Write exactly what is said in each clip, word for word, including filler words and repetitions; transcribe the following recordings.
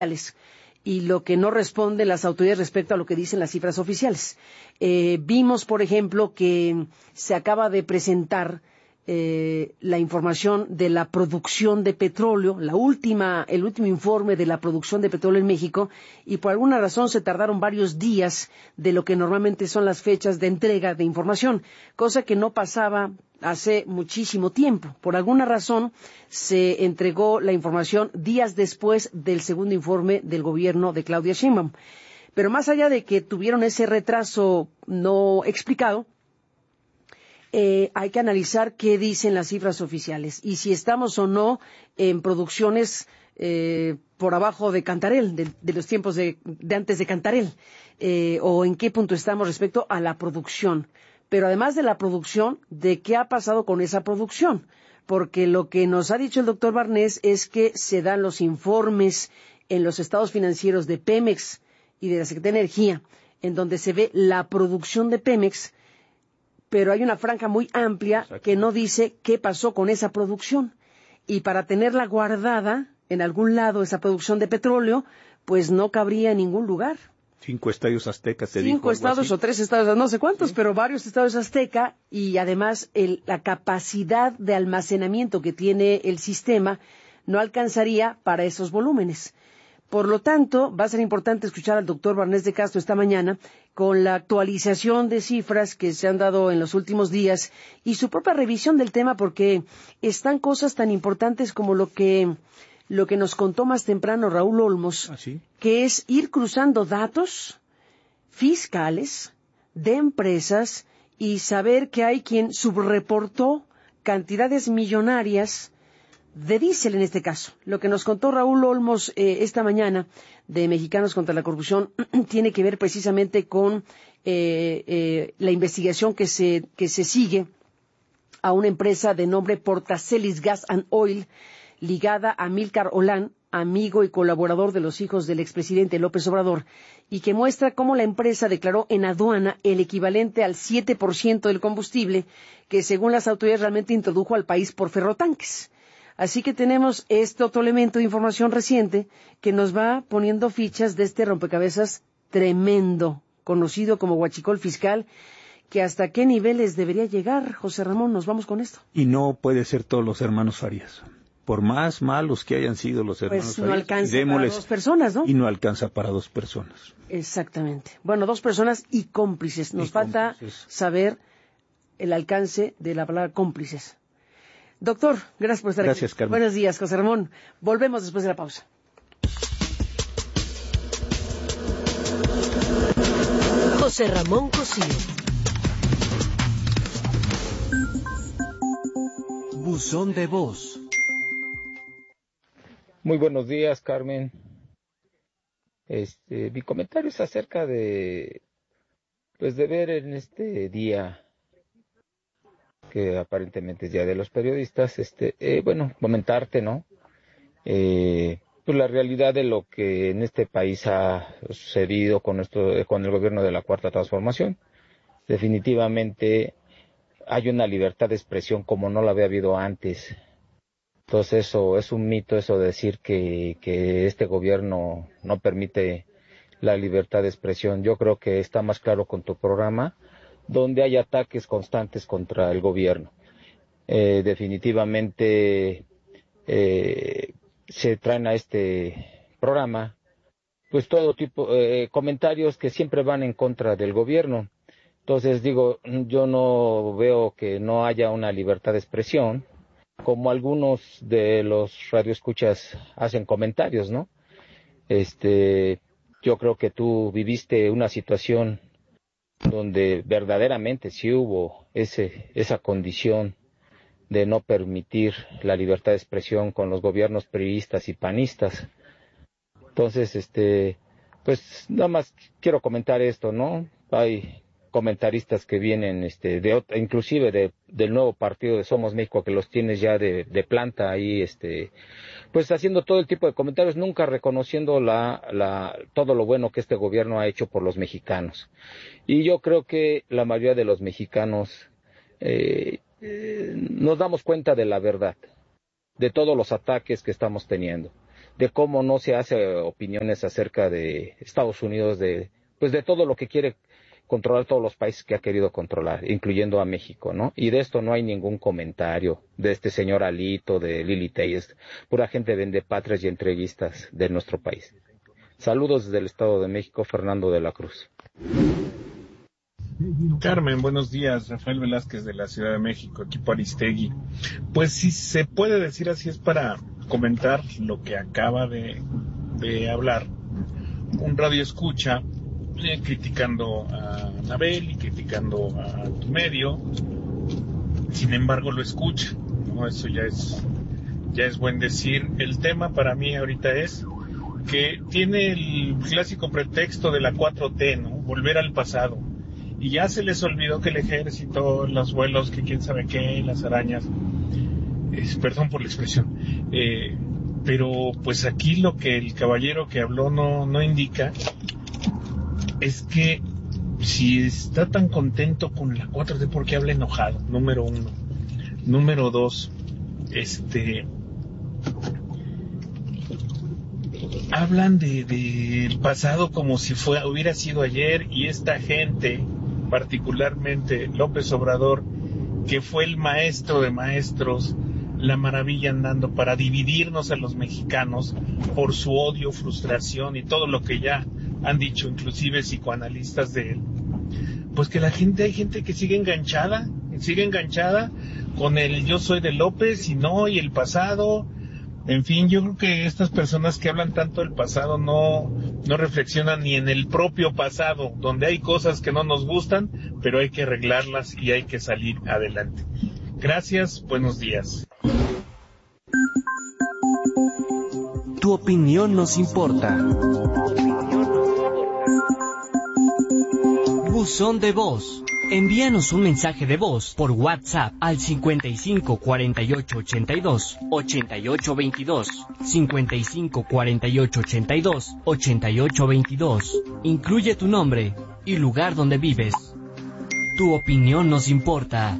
y lo que no responden las autoridades respecto a lo que dicen las cifras oficiales. Eh, vimos, por ejemplo, que se acaba de presentar eh, la información de la producción de petróleo, la última, el último informe de la producción de petróleo en México, y por alguna razón se tardaron varios días de lo que normalmente son las fechas de entrega de información, cosa que no pasaba hace muchísimo tiempo. Por alguna razón se entregó la información días después del segundo informe del gobierno de Claudia Sheinbaum. Pero más allá de que tuvieron ese retraso no explicado, eh, hay que analizar qué dicen las cifras oficiales y si estamos o no en producciones eh, por abajo de Cantarell, de, de los tiempos de, de antes de Cantarell, eh, o en qué punto estamos respecto a la producción. Pero además de la producción, ¿de qué ha pasado con esa producción? Porque lo que nos ha dicho el doctor Barnés es que se dan los informes en los estados financieros de Pemex y de la Secretaría de Energía, en donde se ve la producción de Pemex, pero hay una franja muy amplia que no dice qué pasó con esa producción. Y para tenerla guardada en algún lado, esa producción de petróleo, pues no cabría en ningún lugar. Cinco estadios aztecas, se dijo. Cinco estados o tres estados, no sé cuántos, sí, pero varios estados azteca y además el, la capacidad de almacenamiento que tiene el sistema no alcanzaría para esos volúmenes. Por lo tanto, va a ser importante escuchar al doctor Barnés de Castro esta mañana con la actualización de cifras que se han dado en los últimos días y su propia revisión del tema, porque están cosas tan importantes como lo que lo que nos contó más temprano Raúl Olmos, ¿Ah, sí? que es ir cruzando datos fiscales de empresas y saber que hay quien subreportó cantidades millonarias de diésel en este caso. Lo que nos contó Raúl Olmos eh, esta mañana de Mexicanos contra la Corrupción tiene que ver precisamente con eh, eh, la investigación que se, que se sigue a una empresa de nombre Portacelis Gas and Oil, ligada a Amílcar Olán, amigo y colaborador de los hijos del expresidente López Obrador, y que muestra cómo la empresa declaró en aduana el equivalente al siete por ciento del combustible que, según las autoridades, realmente introdujo al país por ferrotanques. Así que tenemos este otro elemento de información reciente que nos va poniendo fichas de este rompecabezas tremendo, conocido como huachicol fiscal, que hasta qué niveles debería llegar. José Ramón, nos vamos con esto. Y no puede ser todos los hermanos Farías. Por más malos que hayan sido los hermanos pues no Farías, alcanza démosles, para dos personas, ¿no? Y no alcanza para dos personas. Exactamente. Bueno, dos personas y cómplices. Nos y falta cómplices. saber el alcance de la palabra cómplices. Doctor, gracias por estar gracias, aquí. Carmen. Buenos días, José Ramón. Volvemos después de la pausa. José Ramón Cosío. Buzón de voz. Muy buenos días, Carmen. Este, mi comentario es acerca de, pues, de ver en este día, que aparentemente es Día de los Periodistas, este, eh, bueno, comentarte, ¿no? Eh, pues la realidad de lo que en este país ha sucedido con esto, con el gobierno de la Cuarta Transformación. Definitivamente hay una libertad de expresión como no la había habido antes. Entonces eso es un mito, eso de decir que, que este gobierno no permite la libertad de expresión. Yo creo que está más claro con tu programa, donde hay ataques constantes contra el gobierno. Eh, definitivamente eh, se traen a este programa pues todo tipo de eh, comentarios que siempre van en contra del gobierno. Entonces digo, yo no veo que no haya una libertad de expresión, como algunos de los radioescuchas hacen comentarios, ¿no? Este, yo creo que tú viviste una situación donde verdaderamente sí hubo ese, esa condición de no permitir la libertad de expresión con los gobiernos priistas y panistas. Entonces, este, pues nada más quiero comentar esto, ¿no? Hay comentaristas que vienen, este, de inclusive de, del nuevo partido de Somos México, que los tienes ya de, de planta ahí, este, pues haciendo todo el tipo de comentarios, nunca reconociendo la, la, todo lo bueno que este gobierno ha hecho por los mexicanos. Y yo creo que la mayoría de los mexicanos eh, eh, nos damos cuenta de la verdad, de todos los ataques que estamos teniendo. de cómo no se hace opiniones acerca de Estados Unidos, de pues de todo lo que quiere controlar, todos los países que ha querido controlar, incluyendo a México, ¿no? Y de esto no hay ningún comentario de este señor Alito, de Lili Telles, pura gente vendepatrias y entreguistas de nuestro país. Saludos desde el Estado de México, Fernando de la Cruz. Carmen, buenos días. Rafael Velázquez de la Ciudad de México, equipo Aristegui. Pues si se puede decir así, es para comentar lo que acaba de, de hablar un radio escucha, eh, criticando a Anabel y criticando a tu medio. Sin embargo lo escucha, ¿no? Eso ya es, ya es buen decir. El tema para mí ahorita es que tiene el clásico pretexto de la cuatro T, ¿no? Volver al pasado. Y ya se les olvidó que el ejército, los vuelos, que quién sabe qué, las arañas, es, perdón por la expresión, eh, pero pues aquí lo que el caballero que habló no, no indica es que si está tan contento con la cuatro T, ¿por qué habla enojado? Número uno. Número dos, este... hablan de, de el pasado como si fue, hubiera sido ayer, y esta gente, particularmente López Obrador, que fue el maestro de maestros, la maravilla andando para dividirnos a los mexicanos por su odio, frustración y todo lo que ya han dicho inclusive psicoanalistas de él. Pues que la gente, hay gente que sigue enganchada, sigue enganchada con el yo soy de López y no, y el pasado. En fin, yo creo que estas personas que hablan tanto del pasado no, no reflexionan ni en el propio pasado, donde hay cosas que no nos gustan, pero hay que arreglarlas y hay que salir adelante. Gracias, buenos días. Tu opinión nos importa. Buzón de voz. Envíanos un mensaje de voz por WhatsApp al cincuenta y cinco cuarenta y ocho ochenta y dos ochenta y ocho veintidós, cincuenta y cinco cuarenta y ocho ochenta y dos ochenta y ocho veintidós. Incluye tu nombre y lugar donde vives. Tu opinión nos importa.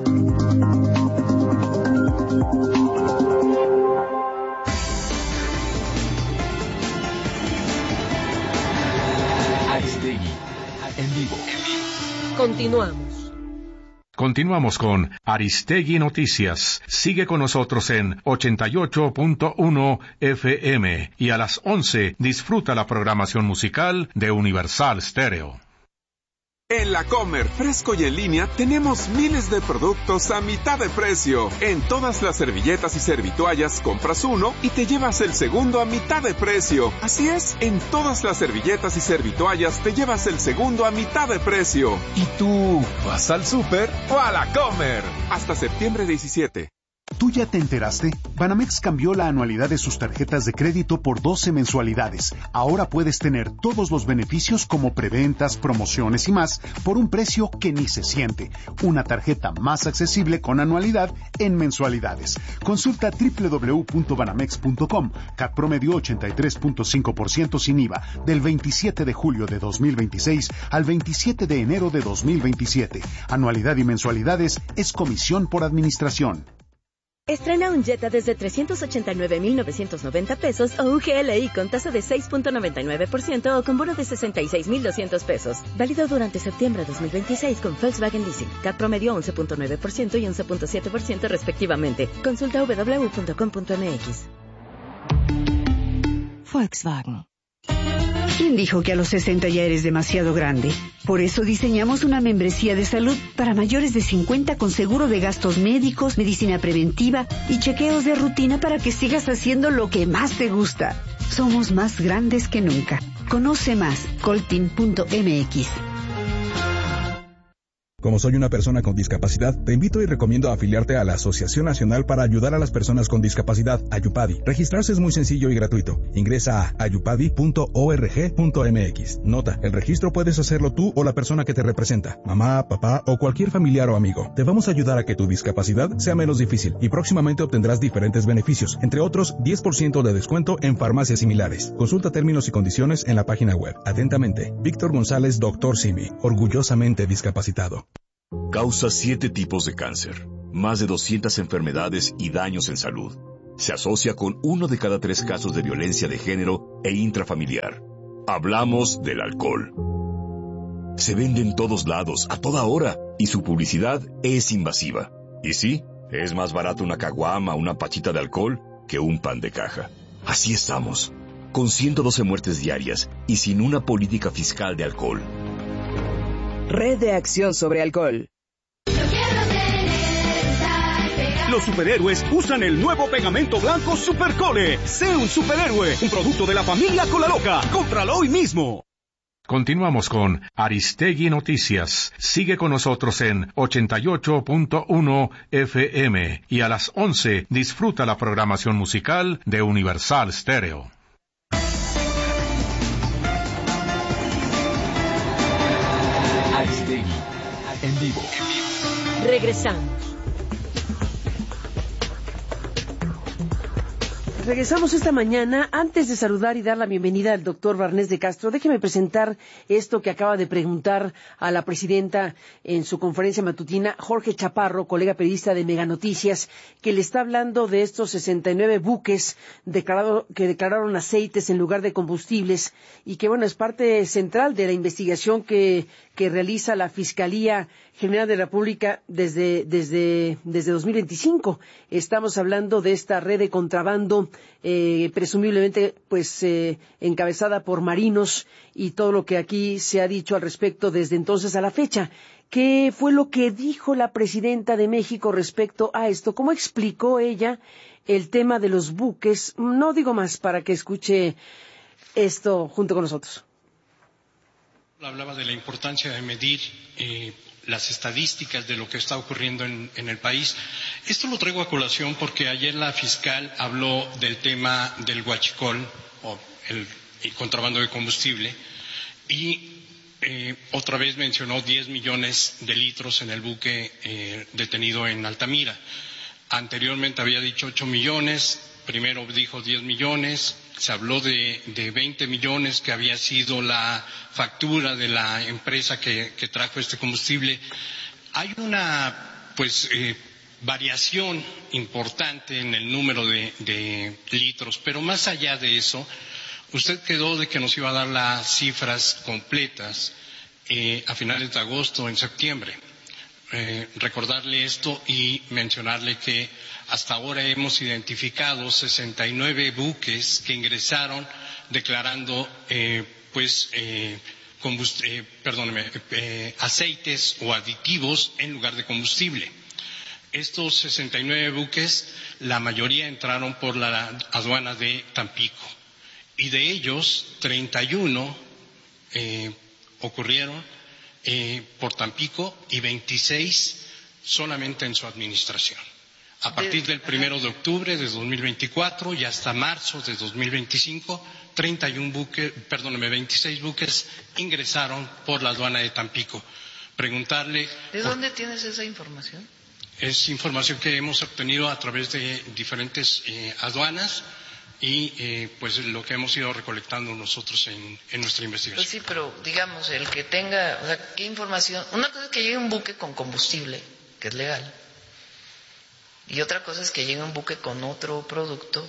Aristegui, en vivo. Continuamos. Continuamos con Aristegui Noticias. Sigue con nosotros en ochenta y ocho punto uno F M y a las once disfruta la programación musical de Universal Stereo. En La Comer, fresco y en línea, tenemos miles de productos a mitad de precio. En todas las servilletas y servitoallas, compras uno y te llevas el segundo a mitad de precio. Así es, en todas las servilletas y servitoallas te llevas el segundo a mitad de precio. ¿Y tú vas al súper o a La Comer? Hasta septiembre diecisiete. ¿Tú ya te enteraste? Banamex cambió la anualidad de sus tarjetas de crédito por doce mensualidades. Ahora puedes tener todos los beneficios como preventas, promociones y más por un precio que ni se siente. Una tarjeta más accesible con anualidad en mensualidades. Consulta doble u doble u doble u punto banamex punto com. C A T promedio ochenta y tres punto cinco por ciento sin I V A del veintisiete de julio de dos mil veintiséis al veintisiete de enero de dos mil veintisiete. Anualidad y mensualidades es comisión por administración. Estrena un Jetta desde trescientos ochenta y nueve mil novecientos noventa pesos o U G L I con tasa de seis punto noventa y nueve por ciento o con bono de sesenta y seis mil doscientos pesos. Válido durante septiembre de dos mil veintiséis con Volkswagen Leasing. C A T promedio once punto nueve por ciento y once punto siete por ciento respectivamente. Consulta doble u doble u doble u punto com punto m x. Volkswagen. ¿Quién dijo que a los sesenta ya eres demasiado grande? Por eso diseñamos una membresía de salud para mayores de cincuenta con seguro de gastos médicos, medicina preventiva y chequeos de rutina para que sigas haciendo lo que más te gusta. Somos más grandes que nunca. Conoce más, coltin punto m x. Como soy una persona con discapacidad, te invito y recomiendo afiliarte a la Asociación Nacional para Ayudar a las Personas con Discapacidad, AYUPADI. Registrarse es muy sencillo y gratuito. Ingresa a ayupadi punto org punto m x. Nota, el registro puedes hacerlo tú o la persona que te representa, mamá, papá o cualquier familiar o amigo. Te vamos a ayudar a que tu discapacidad sea menos difícil y próximamente obtendrás diferentes beneficios, entre otros diez por ciento de descuento en farmacias similares. Consulta términos y condiciones en la página web. Atentamente, Víctor González, doctor Simi, orgullosamente discapacitado. Causa siete tipos de cáncer, más de doscientas enfermedades y daños en salud. se asocia con uno de cada tres casos de violencia de género e intrafamiliar. Hablamos del alcohol. Se vende en todos lados, a toda hora, y su publicidad es invasiva. Y sí, es más barato una caguama o una pachita de alcohol que un pan de caja. Así estamos, con ciento doce muertes diarias y sin una política fiscal de alcohol. Red de Acción sobre Alcohol. Los superhéroes usan el nuevo pegamento blanco Supercole. Sé un superhéroe, un producto de la familia Cola Loca. Cómpralo hoy mismo. Continuamos con Aristegui Noticias. Sigue con nosotros en ochenta y ocho punto uno F M y a las once disfruta la programación musical de Universal Stereo. Aristegui en vivo. Regresamos. Regresamos esta mañana. Antes de saludar y dar la bienvenida al doctor Barnés de Castro, déjeme presentar esto que acaba de preguntar a la presidenta en su conferencia matutina, Jorge Chaparro, colega periodista de Mega Noticias, que le está hablando de estos sesenta y nueve buques declarado, que declararon aceites en lugar de combustibles y que, bueno, es parte central de la investigación que, que realiza la Fiscalía General de la República desde, desde, desde dos mil veinticinco. Estamos hablando de esta red de contrabando, eh, presumiblemente, pues, eh, encabezada por marinos y todo lo que aquí se ha dicho al respecto desde entonces a la fecha. ¿Qué fue lo que dijo la presidenta de México respecto a esto? ¿Cómo explicó ella el tema de los buques? No digo más para que escuche esto junto con nosotros. Hablaba de la importancia de medir eh, las estadísticas de lo que está ocurriendo en, en el país. Esto lo traigo a colación porque ayer la fiscal habló del tema del huachicol, o el, el contrabando de combustible, y eh, otra vez mencionó diez millones de litros en el buque eh, detenido en Altamira. Anteriormente había dicho ocho millones, primero dijo diez millones, se habló de, de veinte millones que había sido la factura de la empresa que, que trajo este combustible. Hay una, pues, eh, variación importante en el número de, de litros, pero más allá de eso, usted quedó de que nos iba a dar las cifras completas eh, a finales de agosto, en septiembre. Eh, recordarle esto y mencionarle que hasta ahora hemos identificado sesenta y nueve buques que ingresaron declarando eh, pues eh, combust- eh, perdóneme, eh, aceites o aditivos en lugar de combustible. Estos sesenta y nueve buques, la mayoría entraron por la aduana de Tampico y de ellos treinta y uno eh, ocurrieron eh, por Tampico y veintiséis solamente en su administración. A partir del primero de octubre de dos mil veinticuatro y hasta marzo de dos mil veinticinco, treinta y uno buques, perdóneme, veintiséis buques ingresaron por la aduana de Tampico. Preguntarle. ¿De dónde por, tienes esa información? Es información que hemos obtenido a través de diferentes eh, aduanas y eh, pues lo que hemos ido recolectando nosotros en, en nuestra investigación. Pues sí, pero digamos, el que tenga, o sea, ¿qué información? Una cosa es que llegue un buque con combustible, que es legal. Y otra cosa es que llegue un buque con otro producto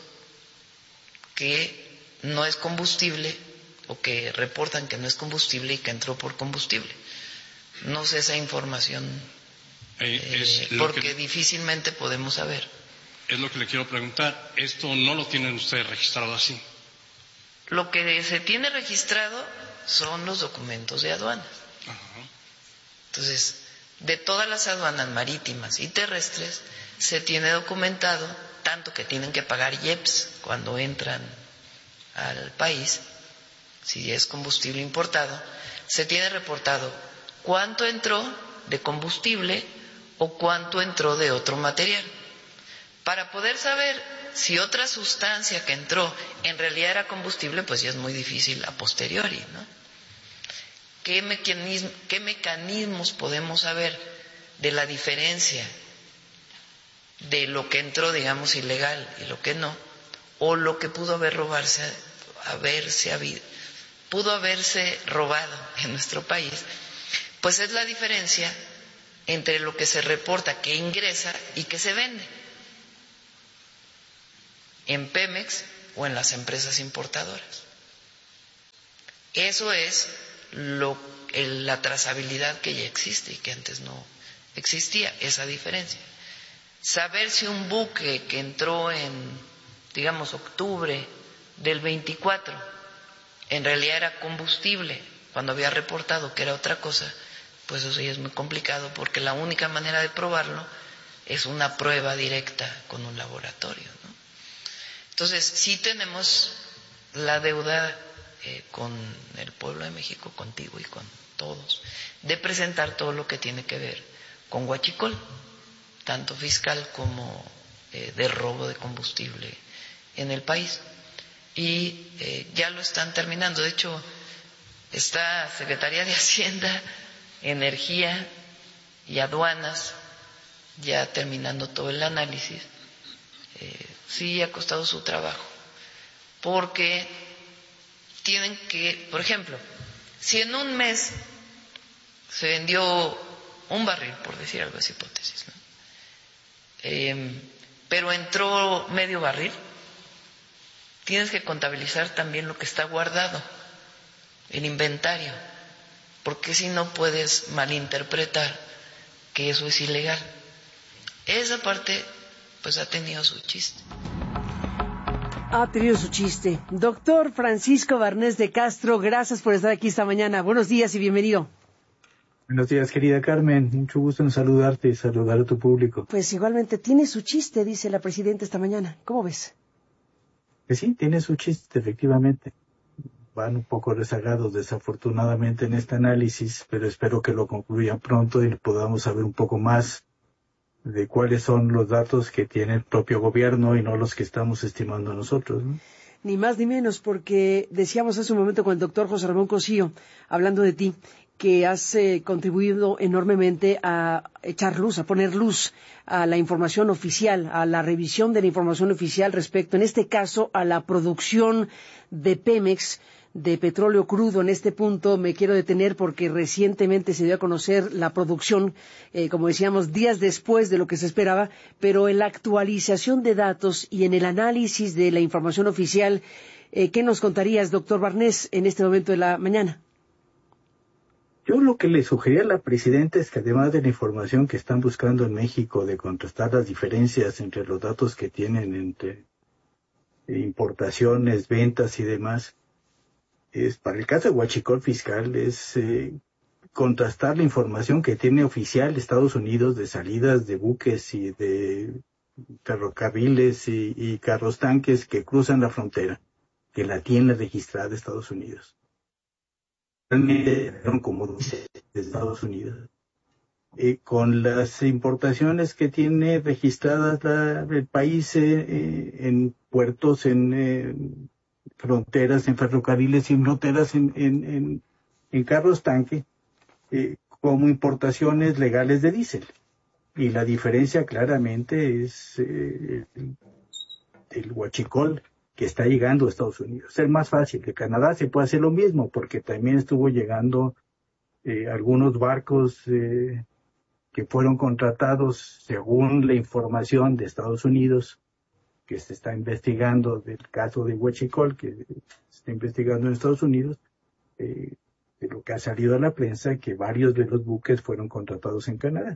que no es combustible o que reportan que no es combustible y que entró por combustible. No sé esa información eh, es eh, porque que, difícilmente podemos saber. Es lo que le quiero preguntar. ¿Esto no lo tienen ustedes registrado así? Lo que se tiene registrado son los documentos de aduanas. Ajá. Entonces, de todas las aduanas marítimas y terrestres, se tiene documentado tanto que tienen que pagar I E P S cuando entran al país, si es combustible importado, se tiene reportado cuánto entró de combustible o cuánto entró de otro material, para poder saber si otra sustancia que entró en realidad era combustible, pues ya es muy difícil a posteriori, ¿no? ¿Qué mecanismo, qué mecanismos podemos saber de la diferencia de lo que entró, digamos, ilegal y lo que no, o lo que pudo haber robarse, haberse habido, pudo haberse robado en nuestro país? Pues es la diferencia entre lo que se reporta que ingresa y que se vende. en Pemex o en las empresas importadoras. Eso es lo, el, la trazabilidad que ya existe y que antes no existía, esa diferencia. Saber si un buque que entró en, digamos, octubre del veinticuatro, en realidad era combustible, cuando había reportado que era otra cosa, pues eso ya es muy complicado, porque la única manera de probarlo es una prueba directa con un laboratorio, ¿no? Entonces, sí tenemos la deuda eh, con el pueblo de México, contigo y con todos, de presentar todo lo que tiene que ver con huachicol, tanto fiscal como eh, de robo de combustible en el país. Y eh, ya lo están terminando. De hecho, está Secretaría de Hacienda, Energía y Aduanas ya terminando todo el análisis. Eh, sí ha costado su trabajo, porque tienen que, por ejemplo, si en un mes se vendió un barril, por decir algo, es hipótesis, ¿no? Eh, pero entró medio barril, tienes que contabilizar también lo que está guardado en inventario, porque si no puedes malinterpretar que eso es ilegal. Esa parte pues ha tenido su chiste. Ha tenido su chiste. Doctor Francisco Barnés de Castro, gracias por estar aquí esta mañana. Buenos días y bienvenido. Buenos días, querida Carmen. Mucho gusto en saludarte y saludar a tu público. Pues igualmente, tiene su chiste, dice la presidenta esta mañana. ¿Cómo ves? Que sí, tiene su chiste, efectivamente. Van un poco rezagados, desafortunadamente, en este análisis, pero espero que lo concluyan pronto y podamos saber un poco más de cuáles son los datos que tiene el propio gobierno y no los que estamos estimando nosotros, ¿no? Ni más ni menos, porque decíamos hace un momento con el doctor José Ramón Cosío, hablando de ti, que has eh, contribuido enormemente a echar luz, a poner luz a la información oficial, a la revisión de la información oficial respecto, en este caso, a la producción de Pemex, de petróleo crudo. En este punto me quiero detener porque recientemente se dio a conocer la producción, eh, como decíamos, días después de lo que se esperaba, pero en la actualización de datos y en el análisis de la información oficial, eh, ¿qué nos contarías, doctor Barnés, en este momento de la mañana? Yo lo que le sugería a la presidenta es que además de la información que están buscando en México de contrastar las diferencias entre los datos que tienen entre importaciones, ventas y demás, es para el caso de huachicol fiscal es eh, contrastar la información que tiene oficial Estados Unidos de salidas de buques y de ferrocarriles y, y carros tanques que cruzan la frontera, que la tiene registrada Estados Unidos. Realmente, como dice, de Estados Unidos. Eh, con las importaciones que tiene registradas la, el país eh, en puertos, en eh, fronteras, en ferrocarriles y en fronteras en, en, en, en carros tanque, eh, como importaciones legales de diésel. Y la diferencia claramente es eh, el, el huachicol que está llegando a Estados Unidos. Es más fácil. De Canadá se puede hacer lo mismo, porque también estuvo llegando eh, algunos barcos eh, que fueron contratados según la información de Estados Unidos, que se está investigando del caso de huachicol, que se está investigando en Estados Unidos, eh, de lo que ha salido a la prensa, que varios de los buques fueron contratados en Canadá.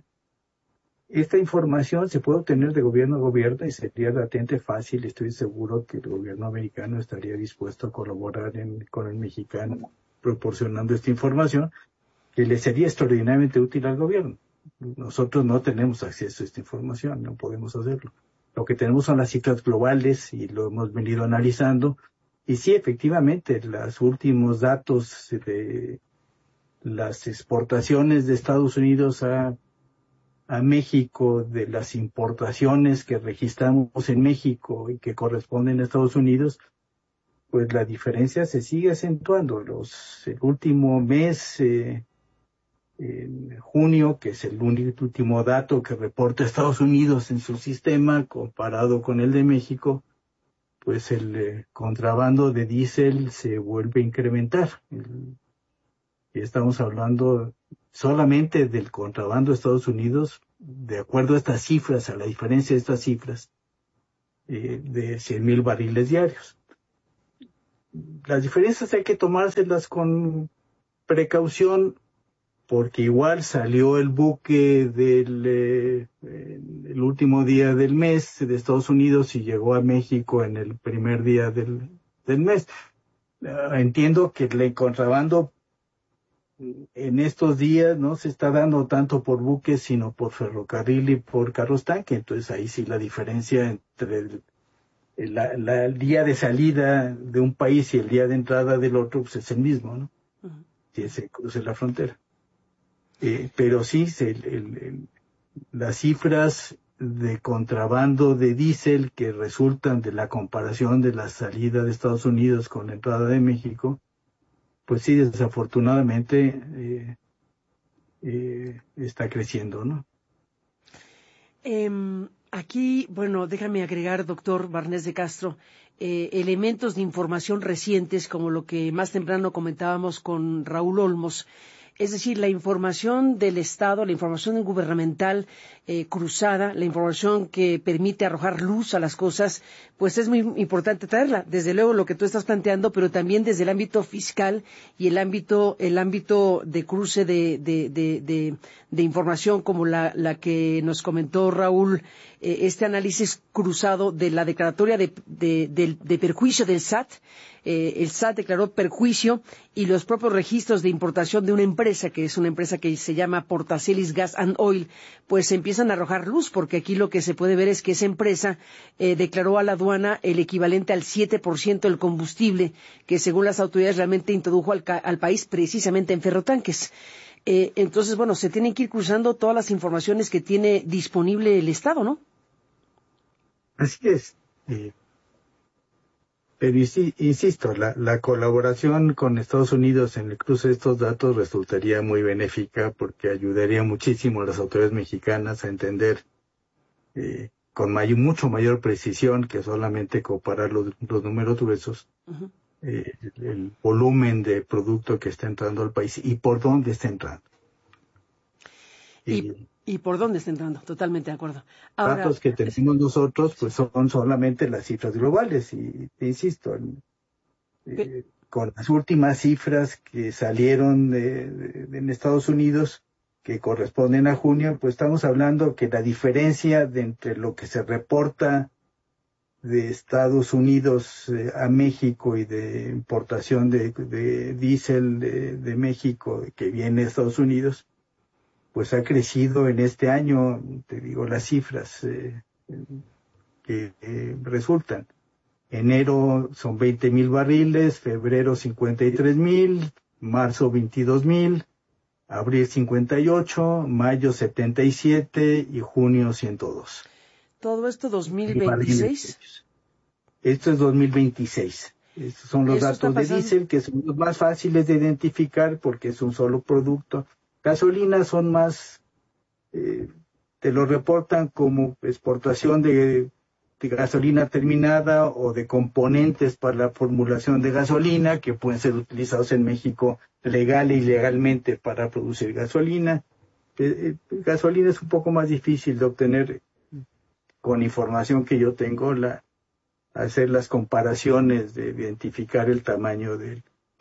Esta información se puede obtener de gobierno a gobierno y sería relativamente fácil. Estoy seguro que el gobierno americano estaría dispuesto a colaborar en, con el mexicano proporcionando esta información, que le sería extraordinariamente útil al gobierno. Nosotros no tenemos acceso a esta información, no podemos hacerlo. Lo que tenemos son las cifras globales y lo hemos venido analizando. Y sí, efectivamente, los últimos datos de las exportaciones de Estados Unidos a a México, de las importaciones que registramos en México y que corresponden a Estados Unidos, pues la diferencia se sigue acentuando. Los, el último mes, eh, en junio, que es el último dato que reporta Estados Unidos en su sistema comparado con el de México, pues el eh, contrabando de diésel se vuelve a incrementar. El, y estamos hablando solamente del contrabando de Estados Unidos, de acuerdo a estas cifras, a la diferencia de estas cifras, eh, de cien mil barriles diarios. Las diferencias hay que tomárselas con precaución, porque igual salió el buque del eh, el último día del mes de Estados Unidos y llegó a México en el primer día del, del mes. Uh, entiendo que el contrabando en estos días no se está dando tanto por buques, sino por ferrocarril y por carros tanque. Entonces ahí sí la diferencia entre el, el, la, la, el día de salida de un país y el día de entrada del otro pues es el mismo, ¿no? Uh-huh. Si se cruza la frontera. Eh, pero sí, se, el, el, el, las cifras de contrabando de diésel que resultan de la comparación de la salida de Estados Unidos con la entrada de México, pues sí, desafortunadamente eh, eh, está creciendo, ¿no? Eh, aquí, bueno, déjame agregar, doctor Barnés de Castro, eh, elementos de información recientes, como lo que más temprano comentábamos con Raúl Olmos. Es decir, la información del Estado, la información gubernamental eh, cruzada, la información que permite arrojar luz a las cosas, pues es muy importante traerla. Desde luego lo que tú estás planteando, pero también desde el ámbito fiscal y el ámbito, el ámbito de cruce de, de, de, de, de información como la, la que nos comentó Raúl, eh, este análisis cruzado de la declaratoria de, de, de, de perjuicio del S A T. Eh, el S A T declaró perjuicio y los propios registros de importación de una empresa, que es una empresa que se llama Portacelis Gas and Oil, pues empiezan a arrojar luz, porque aquí lo que se puede ver es que esa empresa eh, declaró a la aduana el equivalente al siete por ciento del combustible que según las autoridades realmente introdujo al, al país precisamente en ferrotanques. Eh, entonces, bueno, se tienen que ir cruzando todas las informaciones que tiene disponible el Estado, ¿no? Así es. Eh... Pero insisto, la, la colaboración con Estados Unidos en el cruce de estos datos resultaría muy benéfica porque ayudaría muchísimo a las autoridades mexicanas a entender eh, con may- mucho mayor precisión que solamente comparar los, los números gruesos, uh-huh. eh, el, el volumen de producto que está entrando al país y por dónde está entrando. Y, y, y por dónde está entrando, totalmente de acuerdo. Ahora, datos que tenemos nosotros pues son solamente las cifras globales y te insisto, eh, con las últimas cifras que salieron de, de, en Estados Unidos que corresponden a junio, pues estamos hablando que la diferencia de entre lo que se reporta de Estados Unidos eh, a México y de importación de, de diésel de, de México que viene de Estados Unidos, pues ha crecido en este año, te digo las cifras eh, que eh, resultan. Enero son veinte mil barriles, febrero cincuenta y tres mil, marzo veintidós mil, abril cincuenta y ocho, mayo setenta y siete y junio ciento dos. ¿Todo esto dos mil veintiséis? Esto es dos mil veintiséis. Estos son los datos de diésel que son los más fáciles de identificar porque es un solo producto. Gasolinas son más, eh, te lo reportan como exportación de, de gasolina terminada o de componentes para la formulación de gasolina que pueden ser utilizados en México legal e ilegalmente para producir gasolina. Eh, eh, gasolina es un poco más difícil de obtener con información que yo tengo, la, hacer las comparaciones de identificar el tamaño del...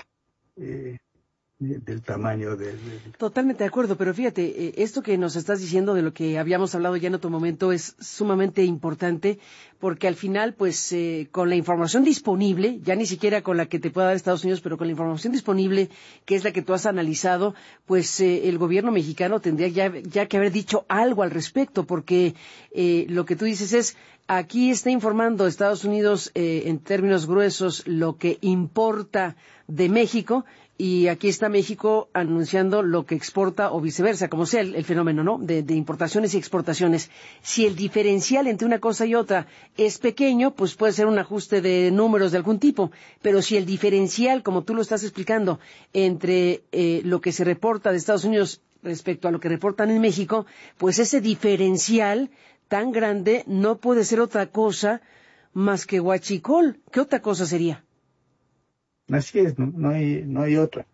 Eh, del tamaño del... Totalmente de acuerdo, pero fíjate, eh, esto que nos estás diciendo de lo que habíamos hablado ya en otro momento es sumamente importante porque al final, pues, eh, con la información disponible, ya ni siquiera con la que te pueda dar Estados Unidos, pero con la información disponible, que es la que tú has analizado, pues eh, el gobierno mexicano tendría ya, ya que haber dicho algo al respecto, porque eh, lo que tú dices es, aquí está informando Estados Unidos eh, en términos gruesos lo que importa de México, y aquí está México anunciando lo que exporta o viceversa, como sea el, el fenómeno, ¿no? De, de importaciones y exportaciones. Si el diferencial entre una cosa y otra es pequeño, pues puede ser un ajuste de números de algún tipo. Pero si el diferencial, como tú lo estás explicando, entre eh, lo que se reporta de Estados Unidos respecto a lo que reportan en México, pues ese diferencial tan grande no puede ser otra cosa más que huachicol. ¿Qué otra cosa sería? Así es, no, no hay, no hay otra.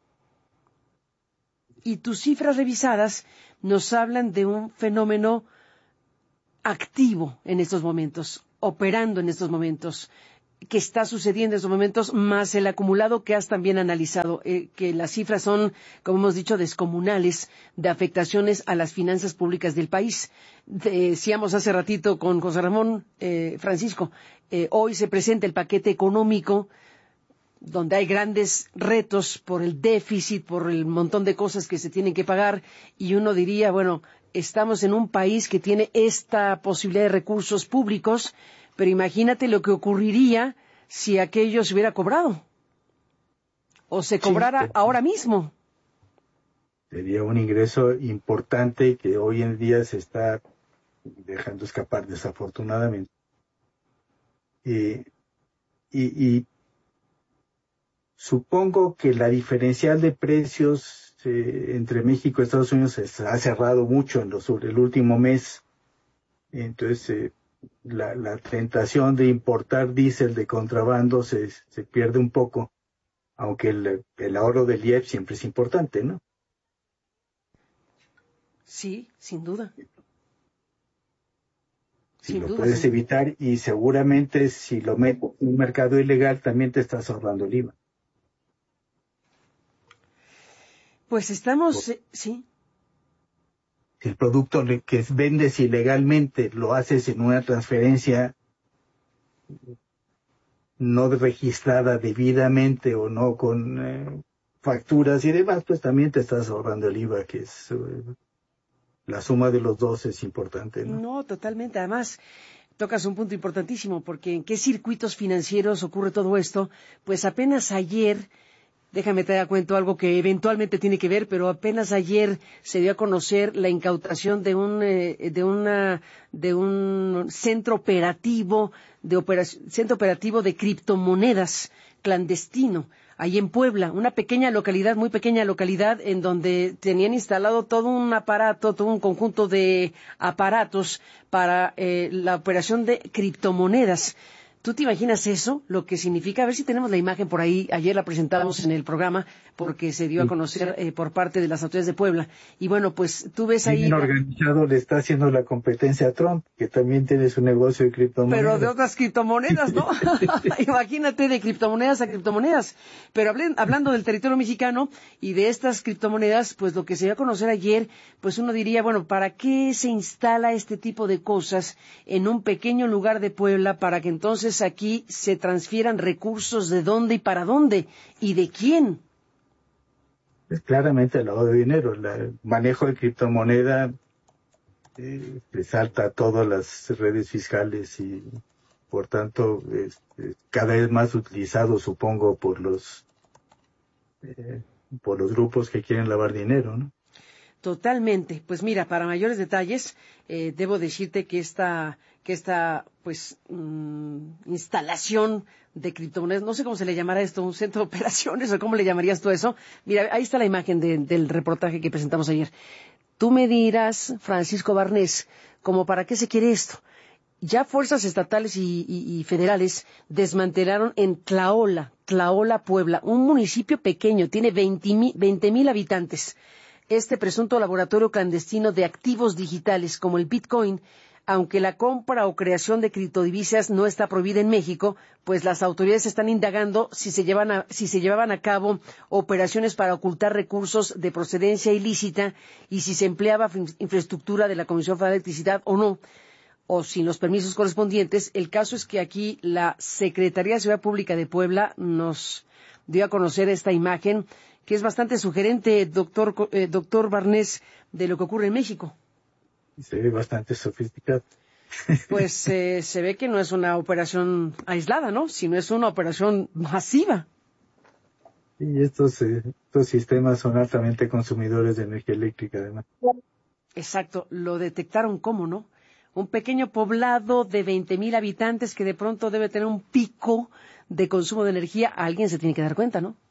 Y tus cifras revisadas nos hablan de un fenómeno activo en estos momentos. operando en estos momentos, que está sucediendo en estos momentos, más el acumulado que has también analizado, eh, que las cifras son, como hemos dicho, descomunales de afectaciones a las finanzas públicas del país. Decíamos hace ratito con José Ramón eh, Francisco, eh, hoy se presenta el paquete económico donde hay grandes retos por el déficit, por el montón de cosas que se tienen que pagar, y uno diría, bueno, estamos en un país que tiene esta posibilidad de recursos públicos, pero imagínate lo que ocurriría si aquello se hubiera cobrado o se cobrara sí, ahora mismo. Sería un ingreso importante que hoy en día se está dejando escapar desafortunadamente. Eh, y, y supongo que la diferencial de precios eh, entre México y Estados Unidos se ha cerrado mucho en lo, sobre el último mes. Entonces, eh, La, la tentación de importar diésel de contrabando se, se pierde un poco, aunque el, el ahorro del I E P siempre es importante, ¿no? Sí, sin duda. Si sin lo duda, puedes sin evitar, duda. Y seguramente si lo metes en un mercado ilegal también te estás ahorrando el I V A. Pues estamos, eh, sí. Si el producto que vendes ilegalmente lo haces en una transferencia no registrada debidamente o no con eh, facturas y demás, pues también te estás ahorrando el I V A, que es eh, la suma de los dos es importante, ¿no? No, totalmente. Además, tocas un punto importantísimo, porque ¿en qué circuitos financieros ocurre todo esto? Pues apenas ayer... Déjame te da cuenta algo que eventualmente tiene que ver, pero apenas ayer se dio a conocer la incautación de un eh, de una de un centro operativo de operación, centro operativo de criptomonedas clandestino ahí en Puebla, una pequeña localidad, muy pequeña localidad en donde tenían instalado todo un aparato, todo un conjunto de aparatos para eh, la operación de criptomonedas. ¿Tú te imaginas eso? Lo que significa, a ver si tenemos la imagen por ahí, ayer la presentamos en el programa porque se dio a conocer eh, por parte de las autoridades de Puebla. Y bueno, pues tú ves ahí... Bien organizado le está haciendo la competencia a Trump, que también tiene su negocio de criptomonedas. Pero de otras criptomonedas, ¿no? Imagínate, de criptomonedas a criptomonedas. Pero hablen, hablando del territorio mexicano y de estas criptomonedas, pues lo que se dio a conocer ayer, pues uno diría, bueno, ¿para qué se instala este tipo de cosas en un pequeño lugar de Puebla para que entonces aquí se transfieran recursos de dónde y para dónde y de quién? Es claramente el lavado de dinero. La, el manejo de criptomoneda eh, salta a todas las redes fiscales y por tanto es, es cada vez más utilizado, supongo, por los eh, por los grupos que quieren lavar dinero, ¿no? Totalmente. Pues mira, para mayores detalles, eh, debo decirte que esta, que esta, pues, mmm, instalación de criptomonedas, no sé cómo se le llamará esto, un centro de operaciones, o cómo le llamarías tú eso. Mira, ahí está la imagen de, del reportaje que presentamos ayer. Tú me dirás, Francisco Barnés, ¿cómo para qué se quiere esto? Ya fuerzas estatales y, y, y federales desmantelaron en Tlaola, Tlaola, Puebla, un municipio pequeño, tiene veinte mil habitantes. Este presunto laboratorio clandestino de activos digitales como el Bitcoin, aunque la compra o creación de criptodivisas no está prohibida en México, pues las autoridades están indagando si se, llevan a, si se llevaban a cabo operaciones para ocultar recursos de procedencia ilícita y si se empleaba infraestructura de la Comisión Federal de Electricidad o no, o sin los permisos correspondientes. El caso es que aquí la Secretaría de Seguridad Pública de Puebla nos dio a conocer esta imagen, que es bastante sugerente, doctor, eh, doctor Barnés, de lo que ocurre en México. Se ve bastante sofisticado. Pues eh, se ve que no es una operación aislada, ¿no? Sino es una operación masiva. Y estos, eh, estos sistemas son altamente consumidores de energía eléctrica, además. Exacto, lo detectaron como, ¿no? Un pequeño poblado de veinte mil habitantes que de pronto debe tener un pico de consumo de energía. Alguien se tiene que dar cuenta, ¿no?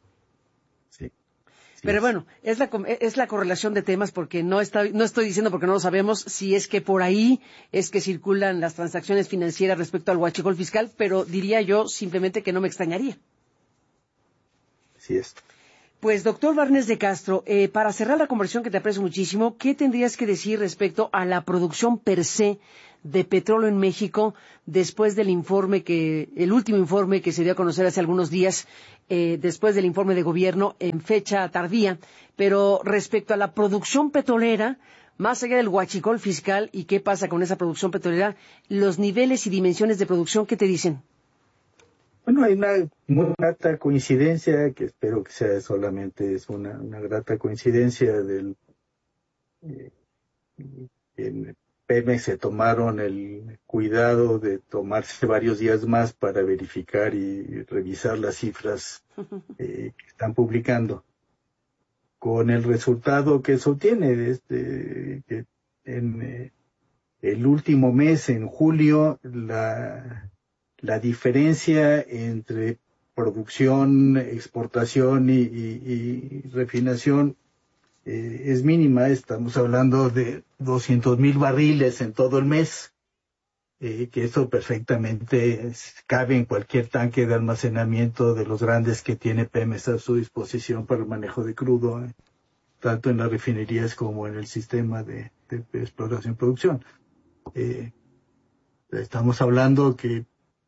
Pero bueno, es la, es la correlación de temas porque no, está, no estoy diciendo porque no lo sabemos si es que por ahí es que circulan las transacciones financieras respecto al huachicol fiscal, pero diría yo simplemente que no me extrañaría. Sí es. Pues, doctor Barnés de Castro, eh, para cerrar la conversación, que te aprecio muchísimo, ¿qué tendrías que decir respecto a la producción per se de petróleo en México después del informe que, el último informe que se dio a conocer hace algunos días, eh, después del informe de gobierno en fecha tardía, pero respecto a la producción petrolera, más allá del huachicol fiscal y qué pasa con esa producción petrolera, los niveles y dimensiones de producción, ¿qué te dicen? Bueno, hay una muy grata coincidencia, que espero que sea solamente es una, una grata coincidencia del eh, en Pemex se tomaron el cuidado de tomarse varios días más para verificar y revisar las cifras eh, que están publicando, con el resultado que eso tiene. Este, que en eh, el último mes, en julio, la, la diferencia entre producción, exportación y, y, y refinación Eh, es mínima. Estamos hablando de doscientos mil barriles en todo el mes, eh, que eso perfectamente es, cabe en cualquier tanque de almacenamiento de los grandes que tiene Pemex a su disposición para el manejo de crudo, eh, tanto en las refinerías como en el sistema de, de, de exploración y producción. Eh, estamos hablando que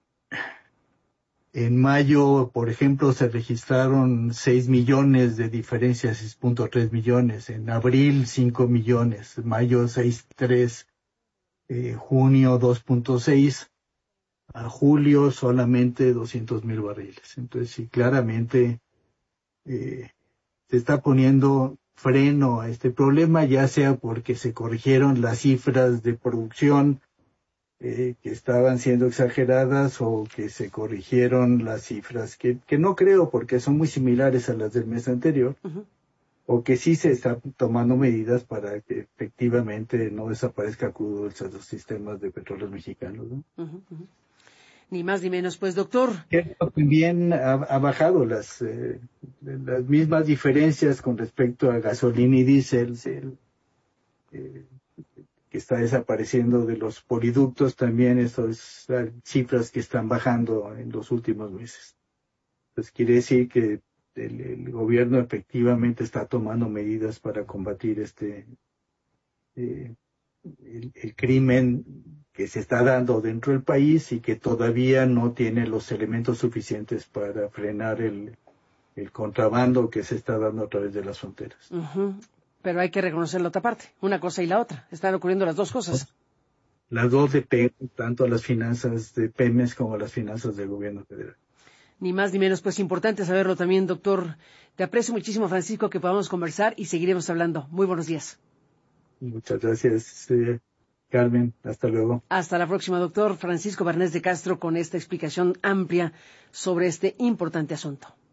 en mayo, por ejemplo, se registraron seis millones de diferencias, seis punto tres millones. En abril, cinco millones. Mayo, seis punto tres. Eh, junio, dos punto seis. A julio, solamente doscientos mil barriles. Entonces, sí, claramente eh, se está poniendo freno a este problema, ya sea porque se corrigieron las cifras de producción Eh, que estaban siendo exageradas, o que se corrigieron las cifras, que, que no creo, porque son muy similares a las del mes anterior, uh-huh. o que sí se están tomando medidas para que efectivamente no desaparezca crudo de los sistemas de petróleo mexicanos, ¿no? Uh-huh, uh-huh. Ni más ni menos, pues, doctor. Que también ha, ha bajado las, eh, las mismas diferencias con respecto a gasolina y diésel, el, eh, que está desapareciendo de los poliductos, también esas cifras que están bajando en los últimos meses. Entonces quiere decir que el, el gobierno efectivamente está tomando medidas para combatir este eh, el, el crimen que se está dando dentro del país, y que todavía no tiene los elementos suficientes para frenar el, el contrabando que se está dando a través de las fronteras. Uh-huh. Pero hay que reconocer la otra parte, una cosa y la otra. Están ocurriendo las dos cosas. Las dos dependen tanto a las finanzas de Pemex como a las finanzas del gobierno federal. Ni más ni menos, pues importante saberlo también, doctor. Te aprecio muchísimo, Francisco, que podamos conversar y seguiremos hablando. Muy buenos días. Muchas gracias, eh, Carmen. Hasta luego. Hasta la próxima, doctor Francisco Barnés de Castro, con esta explicación amplia sobre este importante asunto.